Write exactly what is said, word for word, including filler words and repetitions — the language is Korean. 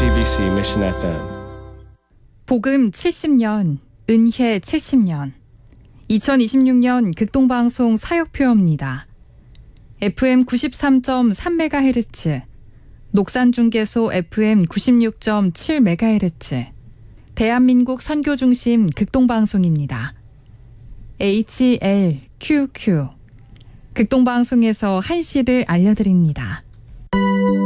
씨비씨 Mission 에프엠. 복음 칠십 년, 은혜 칠십 년. 이천이십육 년 극동방송 사역표입니다. 에프엠 구십삼 점 삼 메가헤르츠, 녹산중개소 에프엠 구십육 점 칠 메가헤르츠, 대한민국 선교중심 극동방송입니다. 에이치엘큐큐, 극동방송에서 한시를 알려드립니다.